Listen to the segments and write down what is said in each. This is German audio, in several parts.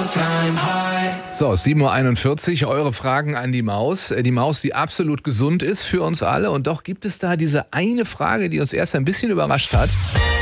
So, 7:41 Uhr, eure Fragen an die Maus. Die Maus, die absolut gesund ist für uns alle. Und doch gibt es da diese eine Frage, die uns erst ein bisschen überrascht hat.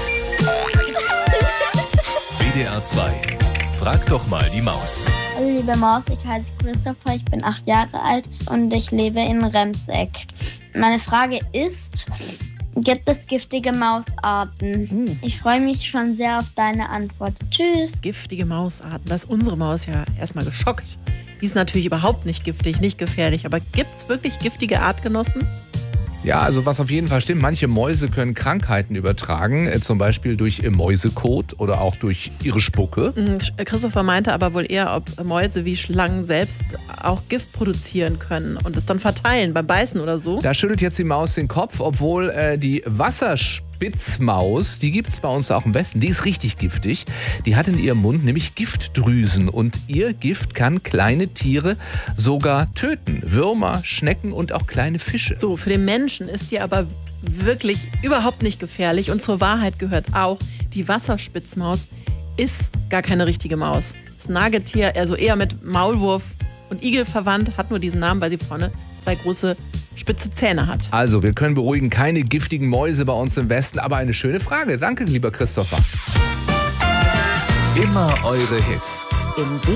WDR 2. Frag doch mal die Maus. Hallo liebe Maus, ich heiße Christopher, ich bin 8 Jahre alt und ich lebe in Remseck. Meine Frage ist, gibt es giftige Mausarten? Ich freue mich schon sehr auf deine Antwort. Tschüss. Giftige Mausarten, da ist unsere Maus ja erstmal geschockt. Die ist natürlich überhaupt nicht giftig, nicht gefährlich, aber gibt es wirklich giftige Artgenossen? Ja, also was auf jeden Fall stimmt, manche Mäuse können Krankheiten übertragen, zum Beispiel durch Mäusekot oder auch durch ihre Spucke. Christopher meinte aber wohl eher, ob Mäuse wie Schlangen selbst auch Gift produzieren können und es dann verteilen beim Beißen oder so. Da schüttelt jetzt die Maus den Kopf, obwohl die Wasserspitzmaus, die gibt es bei uns auch im Westen, die ist richtig giftig. Die hat in ihrem Mund nämlich Giftdrüsen und ihr Gift kann kleine Tiere sogar töten. Würmer, Schnecken und auch kleine Fische. So, für den Menschen ist die aber wirklich überhaupt nicht gefährlich und zur Wahrheit gehört auch, die Wasserspitzmaus ist gar keine richtige Maus. Das Nagetier, also eher mit Maulwurf und Igel verwandt, hat nur diesen Namen, weil sie vorne 2 große spitze Zähne hat. Also, wir können beruhigen, keine giftigen Mäuse bei uns im Westen, aber eine schöne Frage. Danke, lieber Christopher. Immer eure Hits. Im